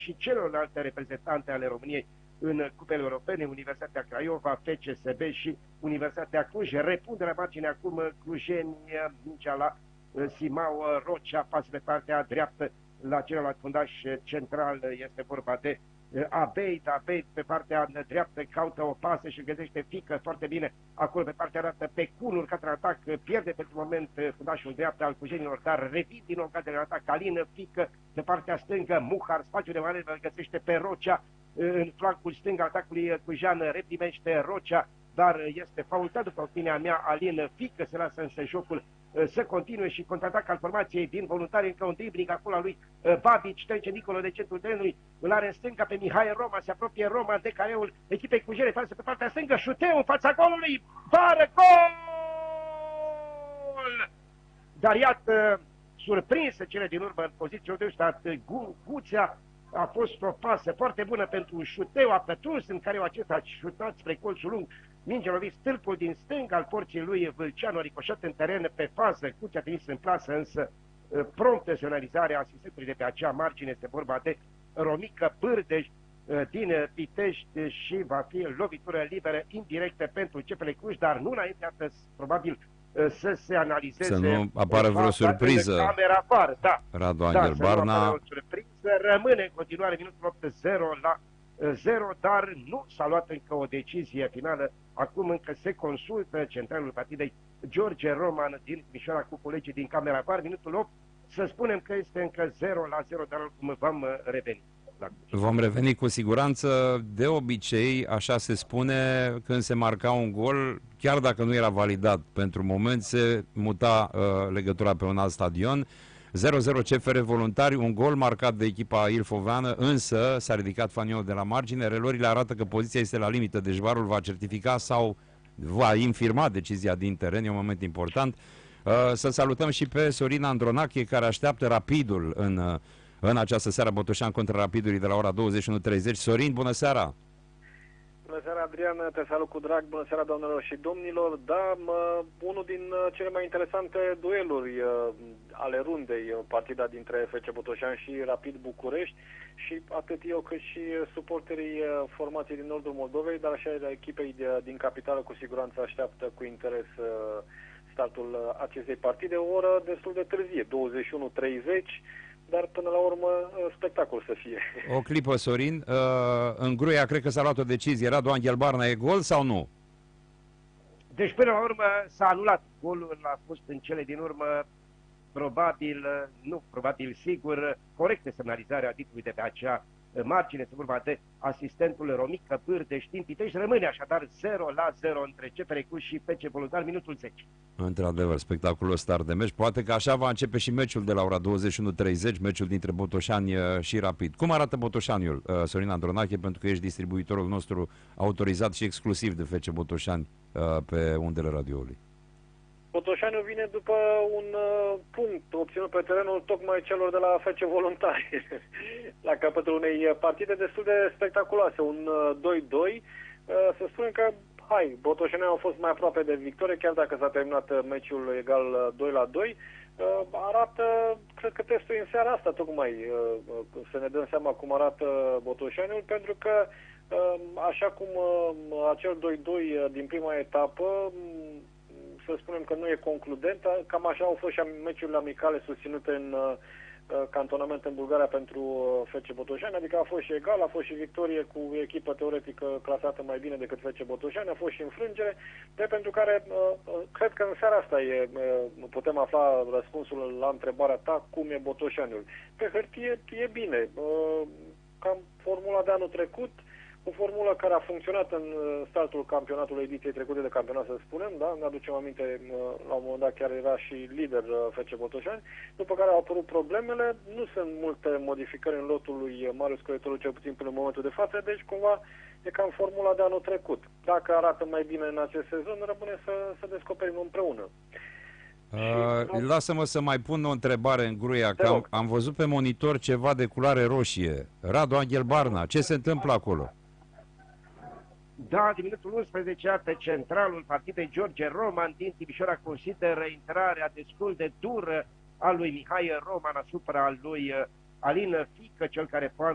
și celorlalte reprezentante ale României în cupele europene, Universitatea Craiova, FCSB și Universitatea Cluj. Repun de la margine acum clujeni, mingea la Simau Rocea, pas pe partea dreaptă la celălalt fundaș central, este vorba de Abeit pe partea dreaptă caută o pasă și găsește Fică foarte bine acolo pe partea dreaptă pe Cunur către atac, pierde pentru moment fundașul dreaptă al cujenilor, dar revin din nou către atac Alin Fică pe partea stângă, Muhar, spațiul de manevră găsește pe Rocea în flancul stâng atacului cujean, reprimește Rocea, dar este faultat după opinia mea. Alin Fică se lasă însă jocul să continue și contraatac al formației din voluntari, încă un dribbling acolo a lui Babici, trece Nicolo de centrul terenului, îl are în stânga pe Mihai Roma, se apropie Roma de careul echipei cujene, face pe partea stângă, șuteu în fața golului, bară, gol! Dar iată, surprinsă cele din urmă în poziție de stat, Guțea, a fost o pasă foarte bună pentru un șuteu, a pătruns în care acesta a șutat spre colțul lung, mingea lovit stâlpul din stânga al porții lui Vâlceanu, a ricoșat în teren pe fază, Cuțea trimis în plasă, însă promptă semnalizarea asistentului de pe acea margine, este vorba de Romică Bârdej din Pitești și va fi lovitură liberă indirectă pentru CFR Cluj, dar nu înainte, probabil să se analizeze. Să nu apară vreo surpriză. Camera var, da. Radu Angel Barna. O surpriză, rămâne în continuare minutul 8-0 la 0, dar nu s-a luat încă o decizie finală. Acum încă se consultă centralul partidei George Roman din Timișoara cu colegii din camera var. Minutul 8, să spunem că este încă 0-0, dar oricum vom reveni. Vom reveni cu siguranță. De obicei, așa se spune, când se marca un gol, chiar dacă nu era validat pentru moment, se muta legătura pe un alt stadion. 0-0 CFR Voluntari, un gol marcat de echipa ilfoveană, însă s-a ridicat fanionul de la margine. Reluările arată că poziția este la limită, deci VAR-ul va certifica sau va infirma decizia din teren, e un moment important. Să salutăm și pe Sorin Andronache, care așteaptă Rapidul în această seară, Botoșani contra Rapidului de la ora 21:30. Sorin, bună seara! Bună seara, Adrian, te salut cu drag, bună seara, doamnelor și domnilor. Da, unul din cele mai interesante dueluri ale rundei, partida dintre FC Botoșani și Rapid București, și atât eu cât și suporterii formației din nordul Moldovei, dar așa echipei din capitală cu siguranță așteaptă cu interes startul acestei partide, o oră destul de târzie, 21:30, dar până la urmă spectacol să fie. O clipă, Sorin. În Gruia cred că s-a luat o decizie. Radu Angel Barna, e gol sau nu? Deci până la urmă s-a anulat. Golul a fost în cele din urmă probabil sigur, corectă semnalizarea titlului de pe acea margine, se vorba de asistentul Romică Bârdeș din Pitești. Rămâne așadar 0-0 între CFR Cluj și FC Voluntari, minutul 10. Într-adevăr, spectaculos start de meci. Poate că așa va începe și meciul de la ora 21:30, meciul dintre Botoșani și Rapid. Cum arată Botoșaniul, Sorin Andronache, pentru că ești distribuitorul nostru autorizat și exclusiv de FC Botoșani pe undele radioului? Botoșaniul vine după un punct obținut pe terenul tocmai celor de la FC Voluntari la capătul unei partide destul de spectaculoase, un 2-2. Să spunem că Botoșanii au fost mai aproape de victorie, chiar dacă s-a terminat meciul egal 2-2. Arată, cred că testul în seara asta tocmai, să ne dăm seama cum arată Botoșaniul, pentru că așa cum acel 2-2 din prima etapă, să spunem că nu e concludent, cam așa au fost și meciurile amicale susținute în cantonament în Bulgaria pentru FC Botoșani, adică a fost și egal, a fost și victorie cu echipă teoretică clasată mai bine decât FC Botoșani, a fost și înfrângere, pentru care cred că în seara asta putem afla răspunsul la întrebarea ta, cum e Botoșaniul. Pe hârtie e bine, cam formula de anul trecut, o formulă care a funcționat în startul campionatului ediției trecute de campionat, să spunem, da? Ne aducem aminte, la un moment dat chiar era și lider FC Botoșani, după care au apărut problemele, nu sunt multe modificări în lotul lui Marius Coietoru, cel puțin până în momentul de față, deci cumva e cam formula de anul trecut. Dacă arată mai bine în acest sezon, rămâne să descoperim împreună. Lasă-mă să mai pun o întrebare în Gruia, că am văzut pe monitor ceva de culoare roșie. Radu Angel Barna, ce se întâmplă acolo? Da, din minutul 11, iată, centralul partidei George Roman din Timișoara consideră intrarea destul de dură a lui Mihai Roman asupra lui Alin Fică, cel care poate